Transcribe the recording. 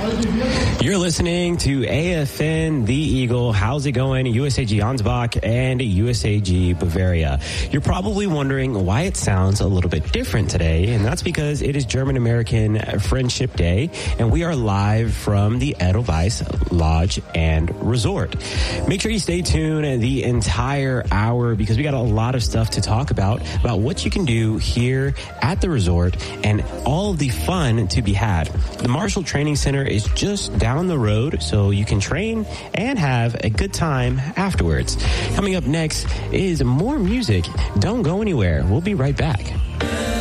You're listening to AFN The Eagle. How's it going? USAG Ansbach and USAG Bavaria. You're probably wondering why it sounds a little bit different today, and that's because it is German-American Friendship Day, and we are live from the Edelweiss Lodge and Resort. Make sure you stay tuned the entire hour because we got a lot of stuff to talk about what you can do here at the resort and all of the fun to be had. The Marshall Training Center is just down the road, so you can train and have a good time afterwards. Coming up next is more music. Don't go anywhere. We'll be right back.